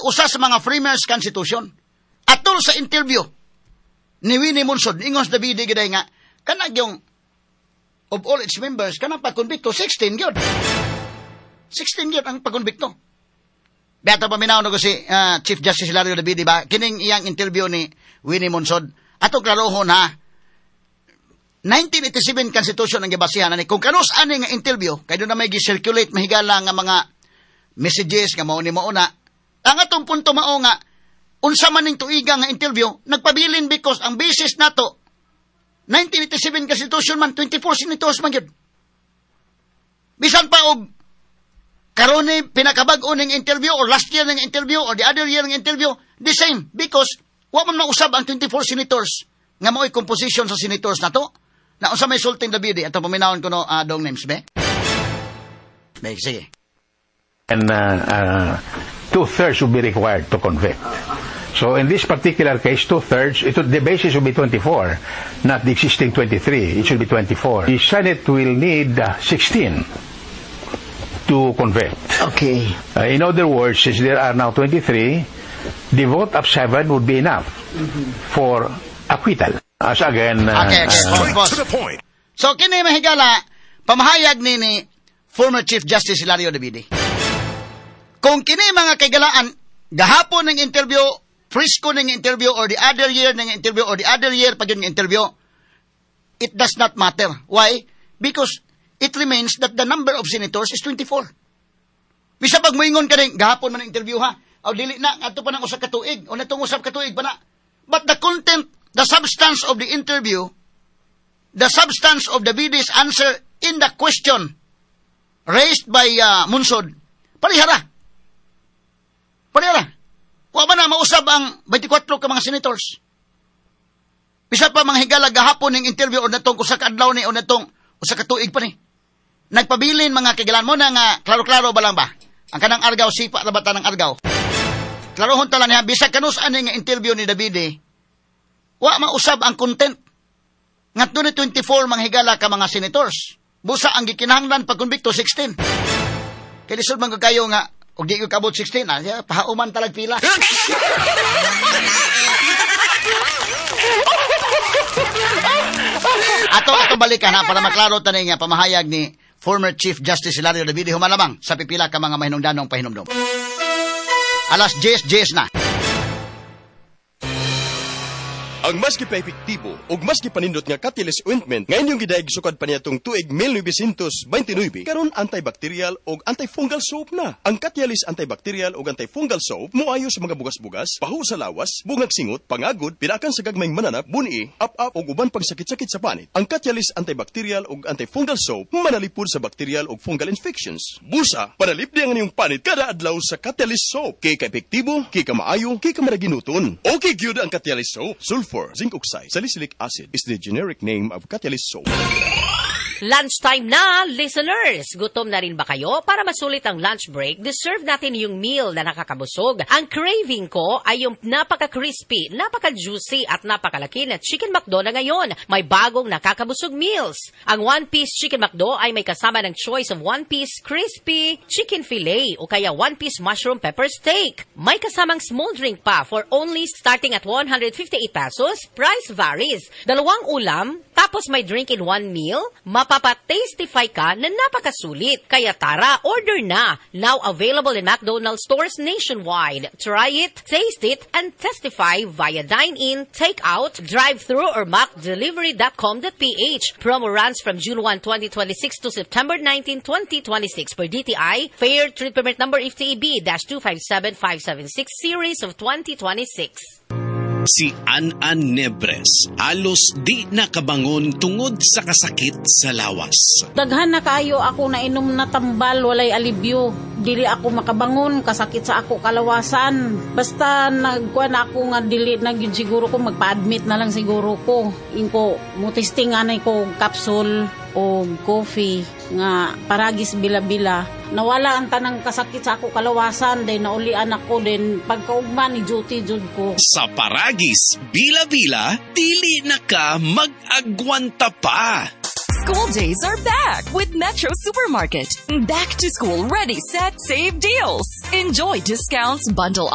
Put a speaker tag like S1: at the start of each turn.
S1: usa sa mga framers Constitution. Atol sa interview ni Winnie Monsod, ingos Davide giday nga, kanag yung of all its members, kanang pagkonbikto, 16 yun. 16 yun ang pagkonbikto. Beto paminaw na ko si Chief Justice Hilario Davide ba, kining iyang interview ni Winnie Monsod. Ato klarohon ha, 1987 Constitution ang gibasihan ani. Kung kanus ani nga interview, kay doon na may gi-circulate, mahigala nga mga messages nga mao ni mao na. Ang atong punto mao nga, unsa man ning tuiga nga interview, nagpabilin because ang basis nato 1987 Constitution man 24 senators man gyud. Bisan pa og karon ni pinakabag-o ning interview or last year ning interview or the other year ning interview, the same because wa man mausab ang 24 senators nga mao'y composition sa senators nato. Na unsa may sulting Davide ato paminawon ko no dong names be. Be sige.
S2: And 2/3 would be required to convict. So in this particular case, 2/3, the basis will be 24, not the existing 23. It should be 24. The Senate will need 16 to convict.
S1: Okay.
S2: In other words, since there are now 23, the vote of 7 would be enough for acquittal. As again...
S1: Straight to the point. So kini mahigala, pamahayag ni former Chief Justice Hilario Davide. Kung kini mga kagalaan, gahapon ng interview, Frisco ng interview, or the other year ng interview, or the other year pag yung interview, it does not matter. Why? Because it remains that the number of senators is 24. Bisa pag moingon ka rin, gahapon man ng interview ha, o dili na, ato pa ng usap katuig, o natong usap katuig pa na. But the content, the substance of the interview, the substance of Davide's answer in the question raised by Monsod, parihara. Wa ba na mausab ang 24 ka mga senators? Bisa pa mga higala gahapon ng interview o natong usa ka adlaw ni o natong usa ka tuig pa ni. Nagpabilin mga kagalan mo na nga klaro-klaro ba lang ba? Ang kanang argaw sipa ra bata ng argaw. Klarohon ta lang niya bisa kanus ani nga interview ni Davide. Wa mausab ang content. Ngadto ni 24 mga higala ka mga senators. Busa ang gikinahanglan pagkonbikto 16. Kay lisod man kayo nga og di ko kabot 16, pahauman talag pila. Ato balikan ha, para maklaro tanay nga pamahayag ni former Chief Justice Hilario Davide humalamang sa pipila ka mga mahinungdanong pahinumdom. Alas 10 na.
S3: Ang maski pa epektibo ug maski panindot nga Catalyst ointment nga inyong gidaig sukad pa niyatong tuig 1929 karon antibacterial ug antifungal soap na. Ang Catalyst antibacterial ug antifungal soap moayo sa mga bugas-bugas, pahu sa lawas, bungag singot, pangagod, pinakan sa gagmayng mananap, buni, up-up ug uban pang sakit-sakit sa panit. Ang Catalyst antibacterial ug antifungal soap manalipod sa bacterial ug fungal infections. Busa, panalip di ang inyong panit kada adlaw sa Catalyst soap. Kay ka epektibo, kay ka maayo, kay ka maraginuton. Okay gyud ang Catalyst soap. Sulfur, zinc oxide, salicylic acid is the generic name of Catalyst soap.
S4: Lunchtime na, listeners! Gutom na rin ba kayo? Para masulit ang lunch break, deserve natin yung meal na nakakabusog. Ang craving ko ay yung napaka-crispy, napaka-juicy at napakalaki na Chicken McDo na ngayon. May bagong nakakabusog meals. Ang one-piece Chicken McDo ay may kasama ng choice of one-piece crispy chicken fillet o kaya one-piece mushroom pepper steak. May kasamang small drink pa for only starting at 158 pesos. Price varies. 2 ulam, tapos may drink in 1 meal. Mapapa-tastify ka na napakasulit. Kaya tara, order na. Now available in McDonald's stores nationwide. Try it, taste it, and testify via dine-in, take-out, drive-thru, or macdelivery.com.ph. Promo runs from June 1, 2026 to September 19, 2026 per DTI. Fair Trade Permit Number FTEB-257576 Series of 2026.
S5: Si An-An Nebres, halos di nakabangon tungod sa kasakit sa lawas.
S6: Daghan na kaayo ako na inom na tambal, walay alibyo. Dili ako makabangon, kasakit sa ako kalawasan. Basta nagkuhan ako nga dili na yun siguro ko, magpa-admit na lang siguro ko. Inko, mutistingan ko capsule o coffee nga paragis bila-bila. Nawala ang tanang kasakit sa ako kalawasan, then naulian ako, then pagkaugma ni duty jud ko.
S5: Sa paragis bila-bila, dili na ka mag-agwanta pa.
S7: School days are back with Metro Supermarket. Back to school, ready, set, save deals. Enjoy discounts, bundle